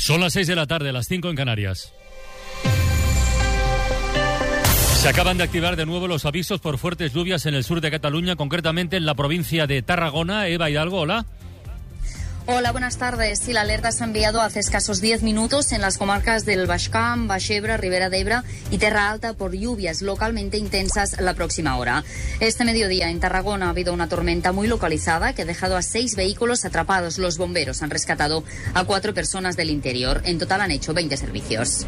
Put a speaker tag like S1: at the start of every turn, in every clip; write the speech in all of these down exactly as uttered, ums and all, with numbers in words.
S1: Son las seis de la tarde, las cinco en Canarias. Se acaban de activar de nuevo los avisos por fuertes lluvias en el sur de Cataluña, concretamente en la provincia de Tarragona. Eva Hidalgo, hola.
S2: Hola, buenas tardes. Sí, la alerta se ha enviado hace escasos diez minutos en las comarcas del Baix Camp, Baix Ebre, Ribera d'Ebre y Terra Alta por lluvias localmente intensas la próxima hora. Este mediodía en Tarragona ha habido una tormenta muy localizada que ha dejado a seis vehículos atrapados. Los bomberos han rescatado a cuatro personas del interior. En total han hecho veinte servicios.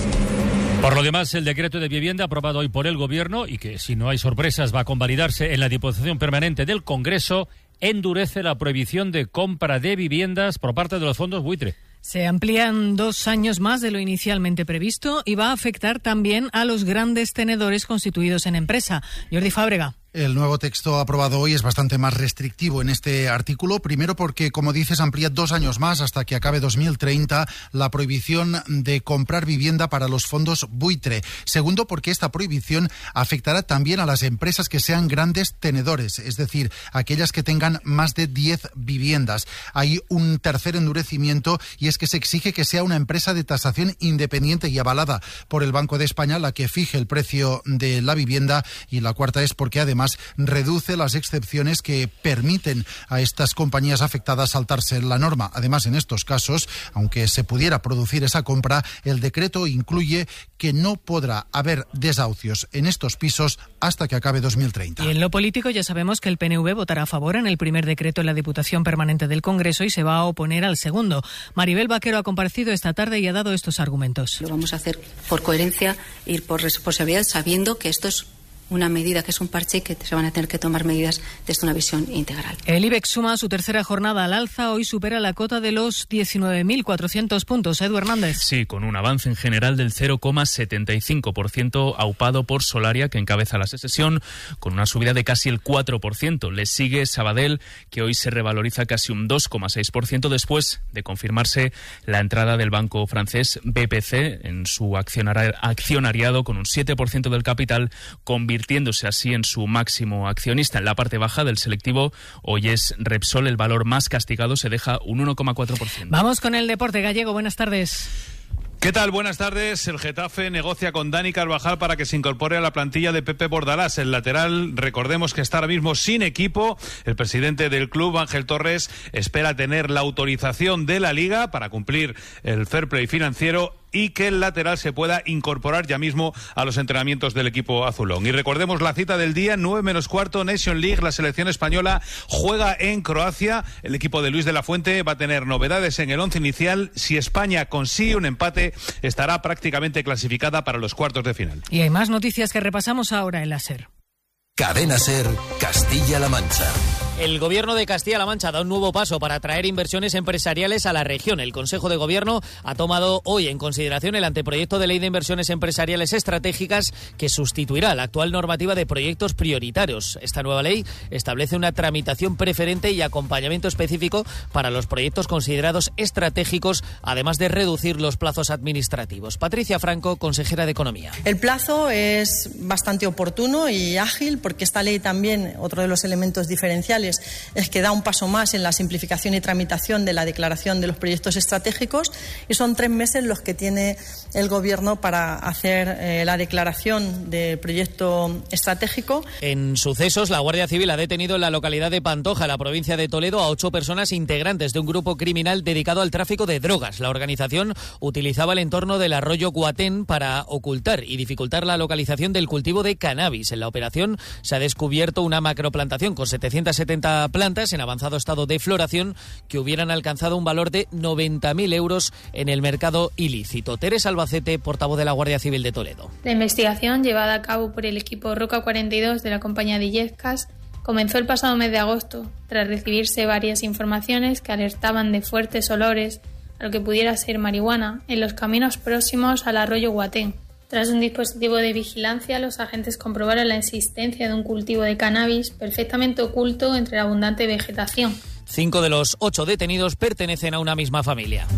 S1: Por lo demás, el decreto de vivienda aprobado hoy por el Gobierno y que, si no hay sorpresas, va a convalidarse en la Diputación Permanente del Congreso, endurece la prohibición de compra de viviendas por parte de los fondos buitre.
S3: Se amplían dos años más de lo inicialmente previsto y va a afectar también a los grandes tenedores constituidos en empresa. Jordi Fábrega.
S4: El nuevo texto aprobado hoy es bastante más restrictivo en este artículo, primero porque, como dices, amplía dos años más hasta que acabe dos mil treinta la prohibición de comprar vivienda para los fondos buitre. Segundo, porque esta prohibición afectará también a las empresas que sean grandes tenedores, es decir, aquellas que tengan más de diez viviendas. Hay un tercer endurecimiento y es que se exige que sea una empresa de tasación independiente y avalada por el Banco de España la que fije el precio de la vivienda, y la cuarta es porque además reduce las excepciones que permiten a estas compañías afectadas saltarse la norma. Además, en estos casos, aunque se pudiera producir esa compra, el decreto incluye que no podrá haber desahucios en estos pisos hasta que acabe dos mil treinta.
S3: Y en lo político ya sabemos que el P N V votará a favor en el primer decreto en la Diputación Permanente del Congreso y se va a oponer al segundo. Maribel Vaquero ha comparecido esta tarde y ha dado estos argumentos.
S5: Lo vamos a hacer por coherencia, ir por responsabilidad, sabiendo que esto es una medida que es un parche y que se van a tener que tomar medidas desde una visión integral.
S3: El IBEX suma su tercera jornada al alza. Hoy supera la cota de los diecinueve mil cuatrocientos puntos. Edu Hernández.
S6: Sí, con un avance en general del cero coma setenta y cinco por ciento, aupado por Solaria, que encabeza la sesión, con una subida de casi el cuatro por ciento. Le sigue Sabadell, que hoy se revaloriza casi un dos coma seis por ciento después de confirmarse la entrada del banco francés B P C en su accionariado con un siete por ciento del capital, convirtiéndose así en su máximo accionista. En la parte baja del selectivo, hoy es Repsol el valor más castigado, se deja un uno coma cuatro por ciento.
S3: Vamos con el deporte gallego. Buenas tardes.
S7: ¿Qué tal? Buenas tardes. El Getafe negocia con Dani Carvajal para que se incorpore a la plantilla de Pepe Bordalás. El lateral, recordemos que está ahora mismo sin equipo. El presidente del club, Ángel Torres, espera tener la autorización de la Liga para cumplir el fair play financiero y que el lateral se pueda incorporar ya mismo a los entrenamientos del equipo azulón. Y recordemos la cita del día, nueve menos cuarto, Nation League. La selección española juega en Croacia. El equipo de Luis de la Fuente va a tener novedades en el once inicial. Si España consigue un empate, estará prácticamente clasificada para los cuartos de final.
S3: Y hay más noticias que repasamos ahora en la SER.
S8: Cadena SER, Castilla-La Mancha.
S9: El Gobierno de Castilla-La Mancha da un nuevo paso para atraer inversiones empresariales a la región. El Consejo de Gobierno ha tomado hoy en consideración el anteproyecto de Ley de Inversiones Empresariales Estratégicas que sustituirá la actual normativa de proyectos prioritarios. Esta nueva ley establece una tramitación preferente y acompañamiento específico para los proyectos considerados estratégicos, además de reducir los plazos administrativos. Patricia Franco, consejera de Economía.
S10: El plazo es bastante oportuno y ágil porque esta ley también, otro de los elementos diferenciales, es que da un paso más en la simplificación y tramitación de la declaración de los proyectos estratégicos, y son tres meses los que tiene el Gobierno para hacer eh, la declaración del proyecto estratégico.
S9: En sucesos, la Guardia Civil ha detenido en la localidad de Pantoja, en la provincia de Toledo, a ocho personas integrantes de un grupo criminal dedicado al tráfico de drogas. La organización utilizaba el entorno del arroyo Guatén para ocultar y dificultar la localización del cultivo de cannabis. En la operación se ha descubierto una macroplantación con setecientas setenta plantas en avanzado estado de floración que hubieran alcanzado un valor de noventa mil euros en el mercado ilícito. Teresa Albacete, portavoz de la Guardia Civil de Toledo.
S11: La investigación, llevada a cabo por el equipo Roca cuarenta y dos de la compañía de Illescas, comenzó el pasado mes de agosto, tras recibirse varias informaciones que alertaban de fuertes olores a lo que pudiera ser marihuana en los caminos próximos al arroyo Guatén. Tras un dispositivo de vigilancia, los agentes comprobaron la existencia de un cultivo de cannabis perfectamente oculto entre la abundante vegetación.
S9: Cinco de los ocho detenidos pertenecen a una misma familia.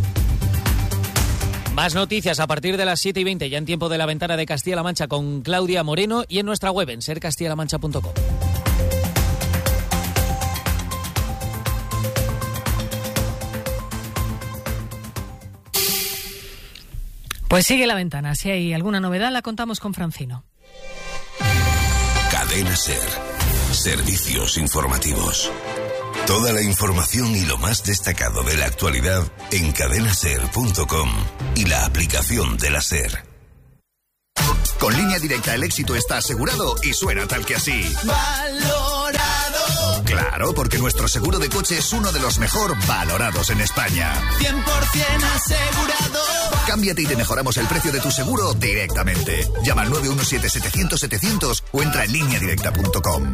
S9: Más noticias a partir de las siete y veinte, ya en tiempo de la ventana de Castilla-La Mancha con Claudia Moreno y en nuestra web en ser castilla la mancha punto com.
S3: Pues sigue La Ventana. Si hay alguna novedad, la contamos con Francino.
S8: Cadena SER. Servicios informativos. Toda la información y lo más destacado de la actualidad en cadena ser punto com y la aplicación de la SER.
S12: Con Línea Directa el éxito está asegurado y suena tal que así. ¡Valorado! Claro, porque nuestro seguro de coche es uno de los mejor valorados en España.
S13: cien por ciento asegurado.
S12: Cámbiate y te mejoramos el precio de tu seguro directamente. Llama al nueve uno siete, setecientos, setecientos o entra en línea directa punto com.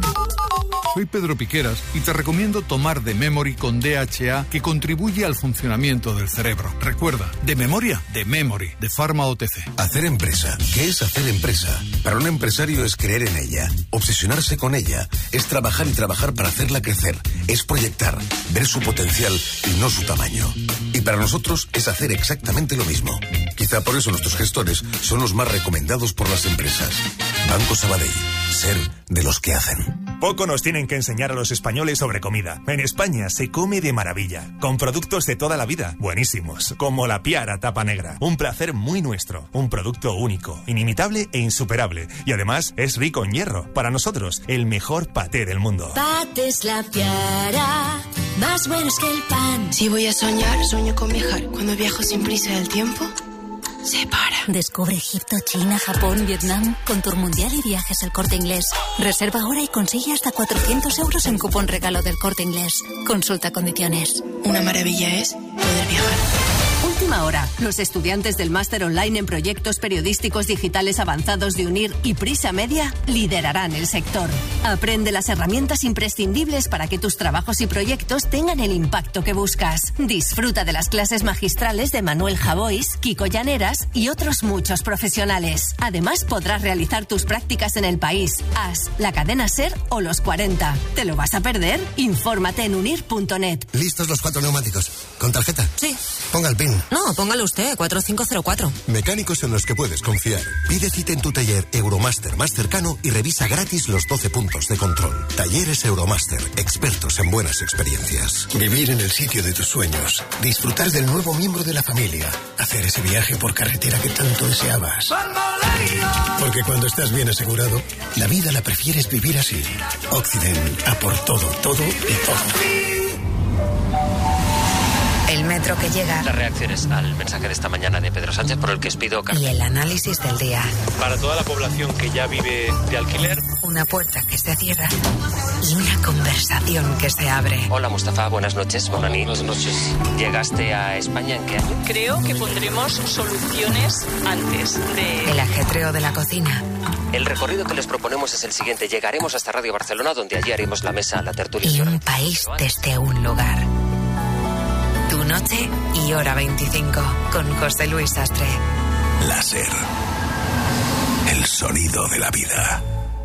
S14: Soy Pedro Piqueras y te recomiendo tomar The Memory con D H A, que contribuye al funcionamiento del cerebro. Recuerda, de memoria, The Memory, de Pharma O T C.
S8: Hacer empresa. ¿Qué es hacer empresa? Para un empresario es creer en ella, obsesionarse con ella, es trabajar y trabajar para hacerla crecer, es proyectar, ver su potencial y no su tamaño. Y para nosotros es hacer exactamente lo mismo. Quizá por eso nuestros gestores son los más recomendados por las empresas. Banco Sabadell. Ser de los que hacen.
S15: Poco nos tienen que enseñar a los españoles sobre comida. En España se come de maravilla, con productos de toda la vida, buenísimos, como la Piara Tapa Negra. Un placer muy nuestro, un producto único, inimitable e insuperable. Y además es rico en hierro. Para nosotros, el mejor paté del mundo.
S16: Patés La Piara, más buenos que el pan.
S17: Si voy a soñar, sueño con viajar. Cuando viajo sin prisa del tiempo, se para.
S18: Descubre Egipto, China, Japón, Vietnam, con Tour Mundial y Viajes El Corte Inglés. Reserva ahora y consigue hasta cuatrocientos euros en cupón regalo del Corte Inglés. Consulta condiciones.
S17: Una maravilla es poder viajar.
S19: Última hora. Los estudiantes del máster online en proyectos periodísticos digitales avanzados de UNIR y Prisa Media liderarán el sector. Aprende las herramientas imprescindibles para que tus trabajos y proyectos tengan el impacto que buscas. Disfruta de las clases magistrales de Manuel Javois, Kiko Llaneras y otros muchos profesionales. Además, podrás realizar tus prácticas en el país, A S, la cadena SER o los cuarenta. ¿Te lo vas a perder? Infórmate en unir punto net.
S20: ¿Listos los cuatro neumáticos? ¿Con tarjeta?
S21: Sí.
S20: Ponga el PIN.
S21: No, póngalo usted, cuatro cinco cero cuatro.
S20: Mecánicos en los que puedes confiar. Pide cita en tu taller Euromaster más cercano y revisa gratis los doce puntos de control. Talleres Euromaster, expertos en buenas experiencias. Vivir en el sitio de tus sueños. Disfrutar del nuevo miembro de la familia. Hacer ese viaje por carretera que tanto deseabas. Porque cuando estás bien asegurado, la vida la prefieres vivir así. Occident, a por todo, todo y todo.
S22: El metro que llega.
S23: Las reacciones al mensaje de esta mañana de Pedro Sánchez, por el que os pido...
S22: Y el análisis del día.
S23: Para toda la población que ya vive de alquiler.
S22: Una puerta que se cierra y una conversación que se abre.
S23: Hola Mustafa, buenas noches. Buenas noches. ¿Llegaste a España en qué año?
S24: Creo que pondremos soluciones antes de...
S22: El ajetreo de la cocina.
S23: El recorrido que les proponemos es el siguiente. Llegaremos hasta Radio Barcelona, donde allí haremos la mesa, la tertulia.
S22: Y un país desde un lugar. Tu noche y hora veinticinco con José Luis Sastre.
S8: La SER. El sonido de la vida.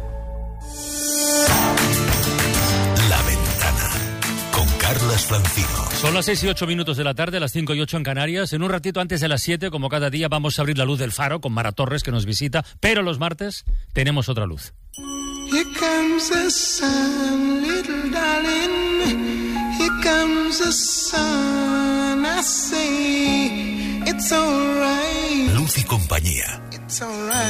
S8: La Ventana con Carlas Francino.
S1: Son las seis y ocho minutos de la tarde, las cinco y ocho en Canarias. En un ratito antes de las siete, como cada día, vamos a abrir la luz del faro con Mara Torres, que nos visita. Pero los martes tenemos otra luz.
S13: Here comes the sun, little darling. Here comes the sun, I say, it's alright.
S8: Luz y compañía.
S13: It's alright.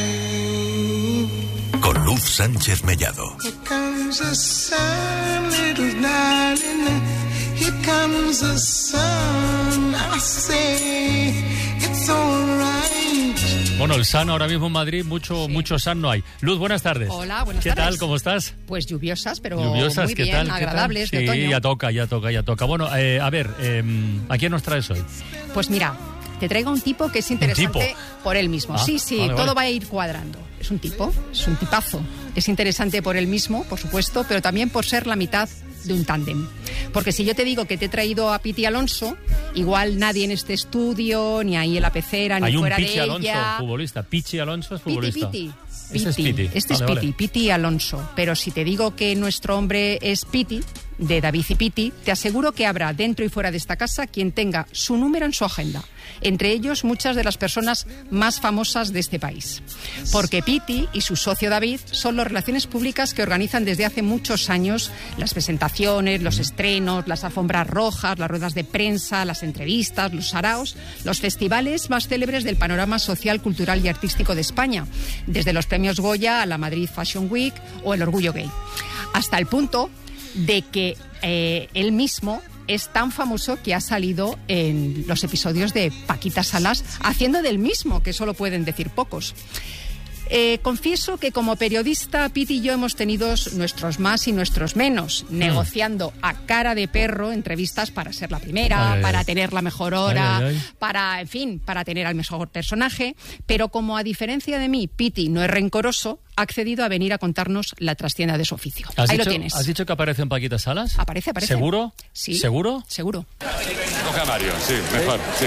S8: Con Luz Sánchez Mellado.
S13: Here comes the sun, little darling. Here comes the sun, I say, it's alright.
S1: Bueno, el sun ahora mismo en Madrid, mucho, sí. mucho sun no hay. Luz, buenas tardes.
S25: Hola, buenas
S1: ¿Qué
S25: tardes.
S1: tal? ¿Cómo estás?
S25: Pues lluviosas, pero
S1: lluviosas,
S25: muy
S1: ¿qué
S25: bien,
S1: tal?
S25: agradables,
S1: ¿Qué tal?
S25: de
S1: Sí,
S25: otoño.
S1: ya toca, ya toca, ya toca. Bueno, eh, a ver, eh, ¿a quién nos traes hoy?
S25: Pues mira, te traigo un tipo que es interesante
S1: tipo?
S25: por él mismo.
S1: Ah,
S25: sí, sí,
S1: vale,
S25: todo
S1: vale.
S25: va a ir cuadrando. Es un tipo, es un tipazo. Es interesante por él mismo, por supuesto, pero también por ser la mitad de un tándem. Porque si yo te digo que te he traído a Piti Alonso, igual nadie en este estudio, ni ahí en la pecera, ni
S1: Hay un
S25: fuera de
S1: Pichi
S25: ella...
S1: Alonso, futbolista. Pichi Alonso es futbolista.
S25: Piti, Piti.
S1: Este es Piti.
S25: Este
S1: Vale,
S25: es
S1: vale.
S25: Piti, Piti Alonso. Pero si te digo que nuestro hombre es Piti, de David y Piti, te aseguro que habrá dentro y fuera de esta casa quien tenga su número en su agenda. Entre ellos, muchas de las personas más famosas de este país. Porque Piti y su socio David son las relaciones públicas que organizan desde hace muchos años las presentaciones, los estrenos, las alfombras rojas, las ruedas de prensa, las entrevistas, los saraos, los festivales más célebres del panorama social, cultural y artístico de España, desde los premios Goya a la Madrid Fashion Week o el Orgullo Gay, hasta el punto de que eh, él mismo es tan famoso que ha salido en los episodios de Paquita Salas haciendo del mismo, que solo pueden decir pocos. Eh, confieso que como periodista, Piti y yo hemos tenido nuestros más y nuestros menos, mm. negociando a cara de perro entrevistas para ser la primera, ay, para ay. tener la mejor hora, ay, ay, ay. para, en fin, para tener al mejor personaje, pero como a diferencia de mí, Piti no es rencoroso, ha accedido a venir a contarnos la trastienda de su oficio. Ahí
S1: dicho,
S25: lo tienes.
S1: ¿Has dicho que aparece en Paquita Salas?
S25: Aparece, aparece.
S1: ¿Seguro?
S25: Sí.
S1: ¿Seguro?
S25: Seguro.
S2: Coge a Mario, sí, mejor, sí.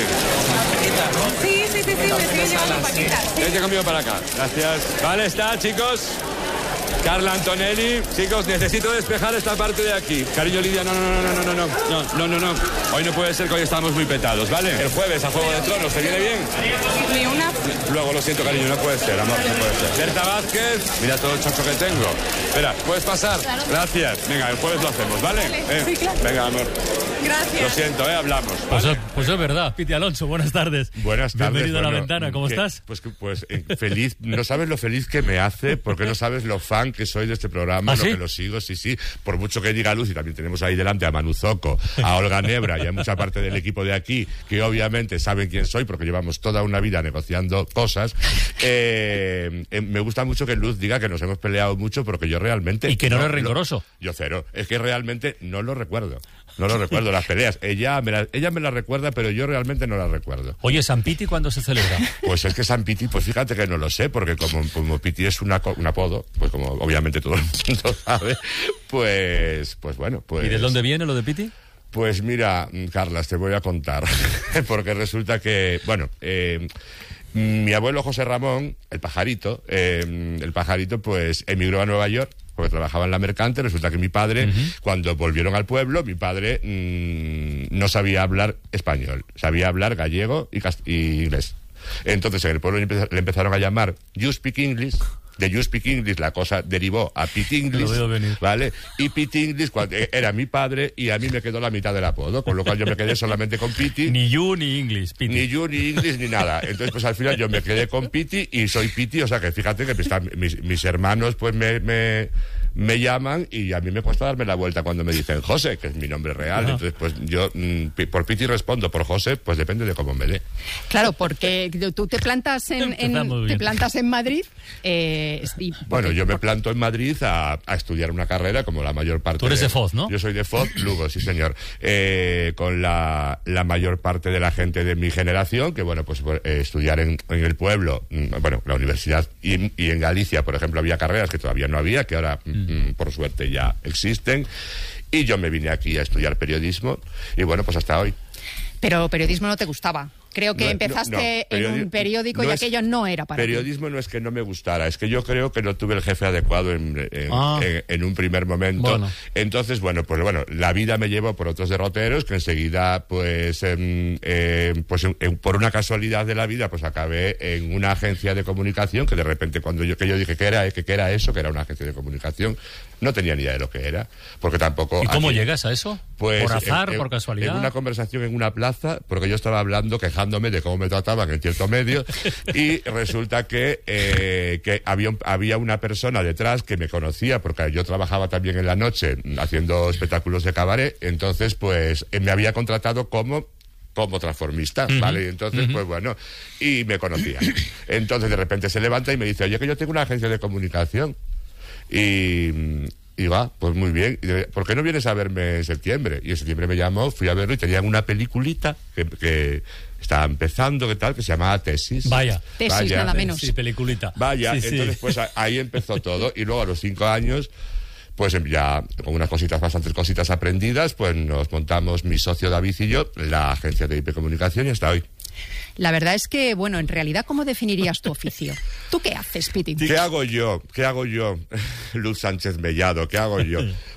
S4: Sí, sí, sí, sí, me sigue llevando Paquita.
S2: Vente conmigo para acá, gracias. Vale, está, chicos. Carla Antonelli, chicos, necesito despejar esta parte de aquí. Cariño, Lidia, no, no, no, no, no, no, no, no, no, no. Hoy no puede ser que hoy estamos muy petados, ¿vale? El jueves a Juego de Tronos, ¿te viene bien?
S4: Ni una.
S2: Luego, lo siento, cariño, no puede ser, amor, no puede ser. Berta Vázquez, mira todo el chocho que tengo. Espera, ¿puedes pasar? Claro. Gracias. Venga, el jueves lo hacemos, ¿vale? Eh, sí, claro. Venga, amor.
S4: Gracias.
S2: Lo siento, ¿eh? Hablamos. ¿vale?
S1: Pues, es, pues es verdad. Piti Alonso, buenas tardes.
S2: Buenas tardes.
S1: Bienvenido
S2: bueno,
S1: a La Ventana, ¿cómo
S2: que,
S1: estás?
S2: Pues, pues eh, feliz. No sabes lo feliz que me hace, porque no sabes lo fan que soy de este programa,
S1: ¿Ah,
S2: lo
S1: sí?
S2: que lo sigo, sí, sí. Por mucho que diga Luz, y también tenemos ahí delante a Manu Zoco, a Olga Nebra y a mucha parte del equipo de aquí, que obviamente saben quién soy, porque llevamos toda una vida negociando cosas. Eh, eh, me gusta mucho que Luz diga que nos hemos peleado mucho, porque yo realmente...
S1: Y que no, no eres rencoroso.
S2: Lo, yo cero. Es que realmente no lo recuerdo. No lo recuerdo, las peleas. Ella me la, ella me la recuerda, pero yo realmente no la recuerdo.
S1: Oye, ¿San Piti cuándo se celebra?
S2: Pues es que San Piti, pues fíjate que no lo sé, porque como, como Piti es una, un apodo, pues como obviamente todo el mundo sabe, pues, pues bueno, pues...
S1: ¿Y de dónde viene lo de Piti?
S2: Pues mira, Carlas, te voy a contar, porque resulta que, bueno... Eh, mi abuelo José Ramón, el pajarito, eh, el pajarito pues emigró a Nueva York porque trabajaba en la mercante. Resulta que mi padre, uh-huh. cuando volvieron al pueblo, mi padre mmm, no sabía hablar español, sabía hablar gallego y, cast- y inglés. Entonces en el pueblo le, empe- le empezaron a llamar You Speak English. De You Speak English la cosa derivó a Pete English, ¿vale? Y Pete English cuando, era mi padre y a mí me quedó la mitad del apodo, con lo cual yo me quedé solamente con Pete.
S1: Ni You ni English, Piti.
S2: Ni You ni English ni nada. Entonces pues al final yo me quedé con Pete y soy Pete, o sea que fíjate que están, mis, mis hermanos pues me... me me llaman y a mí me cuesta darme la vuelta cuando me dicen José, que es mi nombre real. Ajá. Entonces, pues yo mm, por Piti respondo, por José, pues depende de cómo me dé.
S25: Claro, porque tú te plantas en, en te plantas en Madrid. Eh, y
S2: bueno, yo me planto en Madrid a, a estudiar una carrera como la mayor parte.
S1: Tú eres de,
S2: de
S1: Foz, ¿no?
S2: Yo soy de Foz, Lugo, sí señor. Eh, con la, la mayor parte de la gente de mi generación, que bueno, pues eh, estudiar en, en el pueblo, bueno, la universidad y, y en Galicia, por ejemplo, había carreras que todavía no había, que ahora... Mm. por suerte ya existen, y yo me vine aquí a estudiar periodismo y bueno, pues hasta hoy.
S25: Pero periodismo no te gustaba. Creo que
S2: no,
S25: empezaste
S2: no, no. Periodi-
S25: en un periódico
S2: no
S25: y
S2: es,
S25: aquello no era para
S2: periodismo
S25: ti.
S2: No es que no me gustara, es que yo creo que no tuve el jefe adecuado en, en,
S1: ah.
S2: en, en un primer momento.
S1: Bueno.
S2: Entonces, bueno, pues bueno, la vida me llevó por otros derroteros que enseguida, pues, eh, eh, pues en, en, por una casualidad de la vida, pues acabé en una agencia de comunicación que de repente cuando yo que yo dije que era que, que era eso, que era una agencia de comunicación, no tenía ni idea de lo que era, porque tampoco.
S1: ¿Y cómo
S2: aquí,
S1: llegas a eso?
S2: Pues,
S1: ¿Por azar,
S2: en,
S1: por casualidad?
S2: En una conversación en una plaza, porque yo estaba hablando, quejándome de cómo me trataban en cierto medio, y resulta que, eh, que había, un, había una persona detrás que me conocía, porque yo trabajaba también en la noche haciendo espectáculos de cabaret, entonces pues me había contratado como como transformista, uh-huh. ¿vale? Entonces, uh-huh. pues bueno, y me conocía. Entonces de repente se levanta y me dice, oye, que yo tengo una agencia de comunicación. Y... Y va, pues muy bien. ¿Por qué no vienes a verme en septiembre? Y en septiembre me llamó, fui a verlo y tenían una peliculita que, que estaba empezando, que tal, que se llamaba Tesis.
S1: Vaya.
S25: Tesis,
S2: Vaya.
S25: nada menos.
S1: Sí, peliculita.
S2: Vaya,
S1: sí,
S2: entonces
S1: sí.
S2: pues ahí empezó todo. Y luego a los cinco años, pues ya con unas cositas, bastantes cositas aprendidas, pues nos montamos mi socio David y yo, la agencia de I P Comunicación, y hasta hoy.
S25: La verdad es que, bueno, en realidad, ¿cómo definirías tu oficio? ¿Tú qué haces, Piti?
S2: ¿Qué hago yo? ¿Qué hago yo? Luz Sánchez Mellado, ¿qué hago yo?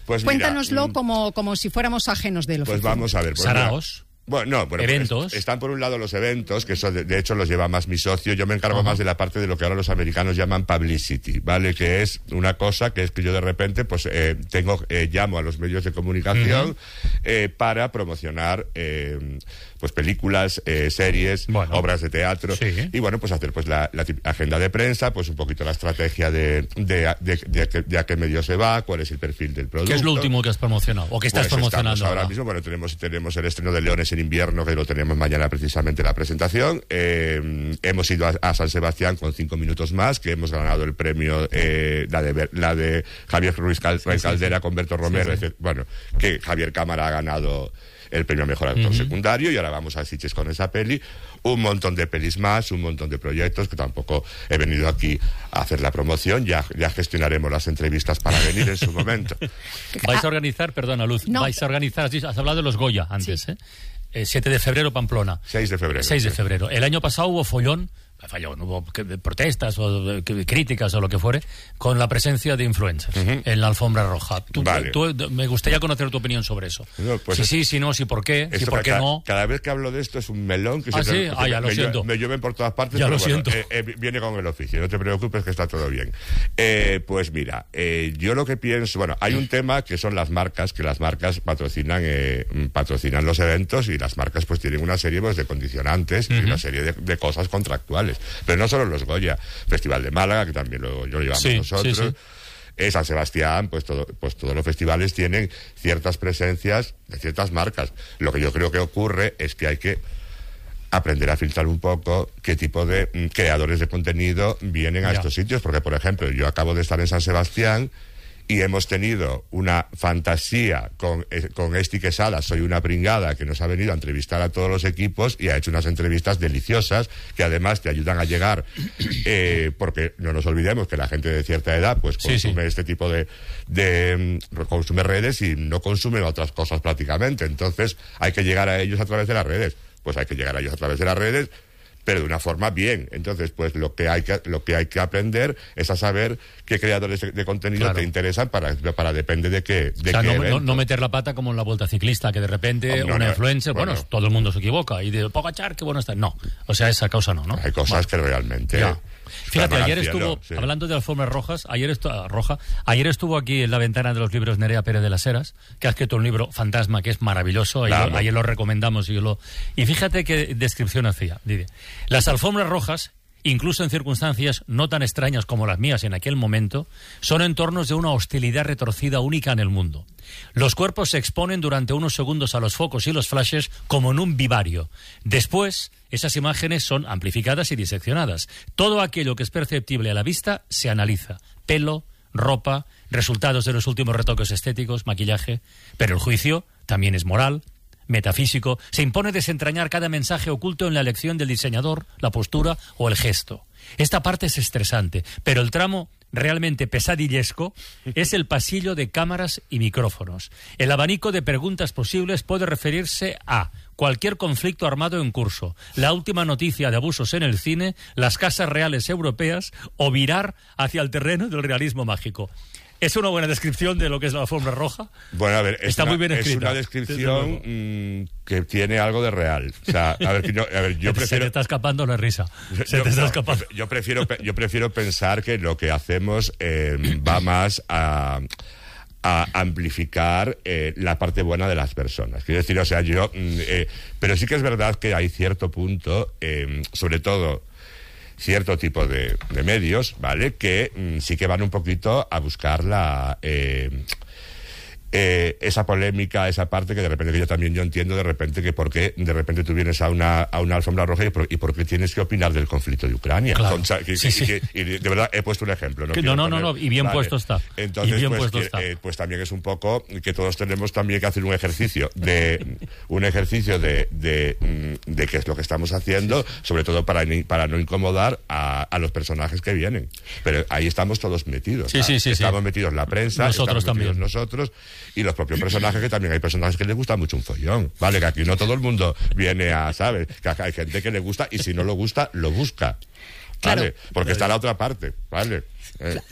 S2: Pues
S25: Cuéntanoslo
S2: mira,
S25: como, como si fuéramos ajenos del oficio.
S2: Pues vamos a ver. Pues
S1: Saraos.
S2: Bueno, no, bueno,
S1: eventos.
S2: Pues están por un lado los eventos, que eso de, de hecho los lleva más mi socio. Yo me encargo uh-huh. más de la parte de lo que ahora los americanos llaman publicity, ¿vale? Que es una cosa que es que yo de repente, pues, eh, tengo, eh, llamo a los medios de comunicación uh-huh. eh, para promocionar, eh, pues, películas, eh, series, bueno. obras de teatro. Sí. Y bueno, pues hacer, pues, la, la agenda de prensa, pues, un poquito la estrategia de, de, de, de, de, de a qué medio se va, cuál es el perfil del producto.
S1: ¿Qué es lo último que has promocionado? ¿O que estás
S2: pues
S1: promocionando
S2: ahora? ahora mismo? Bueno, tenemos, tenemos el estreno de Leones en invierno, que lo tenemos mañana precisamente la presentación. Eh, hemos ido a, a San Sebastián con cinco minutos más, que hemos ganado el premio, eh, la, de, la de Javier Ruiz Cal, sí, Caldera sí, con Berto Romero, sí, sí. bueno, que Javier Cámara ha ganado el premio a mejor actor uh-huh. secundario, y ahora vamos a Sitges con esa peli. Un montón de pelis más, un montón de proyectos, que tampoco he venido aquí a hacer la promoción, ya, ya gestionaremos las entrevistas para venir en su momento.
S1: Vais a organizar, perdona Luz, no. vais a organizar, has hablado de los Goya antes, sí. ¿eh? Eh, siete de febrero, Pamplona.
S2: seis de febrero.
S1: seis de febrero. El año pasado hubo follón, follón, hubo protestas o críticas o lo que fuere, con la presencia de influencers uh-huh. en la alfombra roja. Tú, vale. tú, me gustaría conocer tu opinión sobre eso. No, pues si es, sí, si no, si por qué, si por qué
S2: cada,
S1: no.
S2: Cada vez que hablo de esto es un melón que
S1: ah,
S2: siempre,
S1: ¿sí? ah, ya,
S2: me,
S1: lo siento.
S2: me llueven por todas partes,
S1: ya
S2: pero
S1: lo
S2: bueno,
S1: siento.
S2: Eh, eh, viene con el oficio, no te preocupes que está todo bien. Eh, pues mira, eh, yo lo que pienso, bueno, hay un tema que son las marcas, que las marcas patrocinan eh, patrocinan los eventos, y las marcas pues tienen una serie pues, de condicionantes uh-huh. y una serie de, de cosas contractuales, pero no solo los Goya, Festival de Málaga, que también lo, lo llevamos sí, nosotros, sí, sí. Eh, San Sebastián, pues, todo, pues todos los festivales tienen ciertas presencias de ciertas marcas. Lo que yo creo que ocurre es que hay que aprender a filtrar un poco qué tipo de mm, creadores de contenido vienen a ya. estos sitios, porque por ejemplo yo acabo de estar en San Sebastián y hemos tenido una fantasía con, eh, con Esti Quesada, Soy una pringada, que nos ha venido a entrevistar a todos los equipos y ha hecho unas entrevistas deliciosas que además te ayudan a llegar, eh, porque no nos olvidemos que la gente de cierta edad pues consume sí, sí. este tipo de, de um, consume redes y no consumen otras cosas prácticamente, entonces hay que llegar a ellos a través de las redes, pues hay que llegar a ellos a través de las redes, pero de una forma bien. Entonces, pues lo que hay que lo que hay que aprender es a saber qué creadores de, de contenido claro. te interesan para, para depende de qué de
S1: o sea,
S2: qué
S1: no, no, no meter la pata como en la Vuelta Ciclista, que de repente oh, no, una no, influencer, bueno, bueno, todo el mundo se equivoca, y de Pogačar, qué bueno está. No, o sea, esa causa no, ¿no?
S2: Hay cosas bueno. que realmente...
S1: Ya. Fíjate, ayer estuvo, sí. hablando de alfombras rojas, ayer estuvo, roja, ayer estuvo aquí en la ventana de los libros Nerea Pérez de las Heras, que ha escrito un libro Fantasma, que es maravilloso, ayer, claro. ayer lo recomendamos y yo lo... Y fíjate qué descripción hacía, dice, las alfombras rojas, incluso en circunstancias no tan extrañas como las mías en aquel momento, son entornos de una hostilidad retorcida única en el mundo. Los cuerpos se exponen durante unos segundos a los focos y los flashes como en un vivario. Después, esas imágenes son amplificadas y diseccionadas. Todo aquello que es perceptible a la vista se analiza. Pelo, ropa, resultados de los últimos retoques estéticos, maquillaje. Pero el juicio también es moral, metafísico. Se impone desentrañar cada mensaje oculto en la elección del diseñador, la postura o el gesto. Esta parte es estresante, pero el tramo realmente pesadillesco es el pasillo de cámaras y micrófonos. El abanico de preguntas posibles puede referirse a cualquier conflicto armado en curso, la última noticia de abusos en el cine, las casas reales europeas o virar hacia el terreno del realismo mágico. ¿Es una buena descripción de lo que es la alfombra roja?
S2: Bueno, a ver,
S1: está
S2: una,
S1: muy bien escrita.
S2: Es una descripción mmm, que tiene algo de real. O sea, a ver, yo, a ver, yo prefiero...
S1: Se te está escapando la risa. Se
S2: yo,
S1: te está
S2: no,
S1: escapando.
S2: Yo prefiero, yo prefiero pensar que lo que hacemos eh, va más a... a amplificar eh, la parte buena de las personas. Quiero decir, o sea, yo... Eh, pero sí que es verdad que hay cierto punto, eh, sobre todo... cierto tipo de, de medios, ¿vale? Que mm, sí que van un poquito a buscar la... Eh, eh, esa polémica, esa parte que de repente, que yo también yo entiendo de repente que por qué de repente tú vienes a una, a una alfombra roja y por, y por qué tienes que opinar del conflicto de Ucrania.
S1: Claro.
S2: Con, que,
S1: sí,
S2: y,
S1: sí.
S2: que, y de verdad he puesto un ejemplo. No,
S1: que, no, no, poner, no, no, y bien vale. puesto está.
S2: Entonces,
S1: y bien
S2: pues,
S1: puesto
S2: que,
S1: está.
S2: Eh, pues también es un poco que todos tenemos también que hacer un ejercicio de un ejercicio de, de, de qué es lo que estamos haciendo, sí, sí. sobre todo para, para no incomodar a, a los personajes que vienen. Pero ahí estamos todos metidos.
S1: Sí, sí, sí,
S2: estamos
S1: sí.
S2: metidos la prensa,
S1: nosotros
S2: estamos metidos
S1: también.
S2: nosotros y los propios personajes, que también hay personajes que les gusta mucho un follón, ¿vale? Que aquí no todo el mundo viene a, ¿sabes? Que hay gente que le gusta y si no lo gusta, lo busca, ¿vale? Claro. Porque está la otra parte, ¿vale? Eh,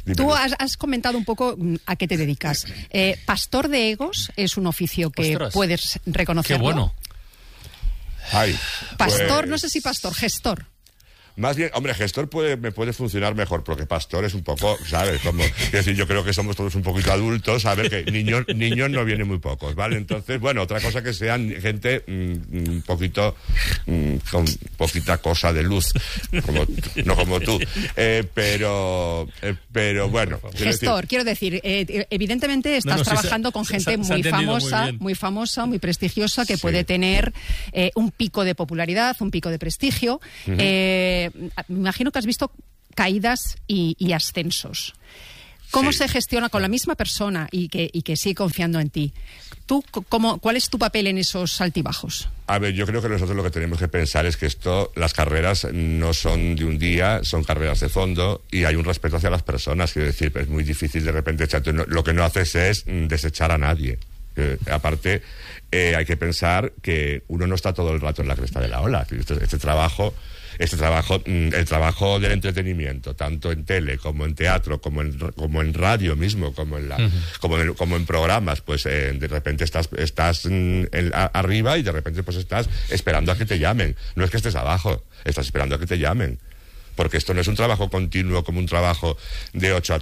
S25: Tú has, has comentado un poco a qué te dedicas. Eh, pastor de egos es un oficio que Ostras, puedes reconocer.
S1: Qué bueno.
S2: Ay,
S25: pastor,
S2: pues...
S25: no sé si pastor, gestor.
S2: Más bien, hombre, gestor puede, me puede funcionar mejor, porque pastor es un poco, ¿sabes? Como, es decir, yo creo que somos todos un poquito adultos, ¿sabes? Que niños, niños no vienen muy pocos, ¿vale? Entonces, bueno, otra cosa que sean gente mm, un poquito, mm, con poquita cosa de luz, como, no como tú. Eh, pero, eh, pero bueno.
S25: Gestor, decir... quiero decir, eh, evidentemente estás no, no, trabajando sí, con gente se, muy se famosa, muy, muy famosa, muy prestigiosa, que sí. puede tener eh, un pico de popularidad, un pico de prestigio. Uh-huh. eh, Me imagino que has visto caídas y, y ascensos. ¿Cómo sí. se gestiona con la misma persona y que, y que sigue confiando en ti? ¿Tú, cómo, ¿Cuál es tu papel en esos altibajos?
S2: A ver, yo creo que nosotros lo que tenemos que pensar es que esto, las carreras no son de un día, son carreras de fondo y hay un respeto hacia las personas. Quiero decir, es muy difícil de repente echarte. Lo que no haces es desechar a nadie. Eh, aparte, eh, hay que pensar que uno no está todo el rato en la cresta de la ola. Este, este trabajo... Este trabajo, el trabajo del entretenimiento, tanto en tele como en teatro, como en, como en radio mismo, como en, la, uh-huh. como en, como en programas, pues eh, de repente estás, estás en, a, arriba y de repente pues estás esperando a que te llamen. No es que estés abajo, estás esperando a que te llamen. Porque esto no es un trabajo continuo como un trabajo de ocho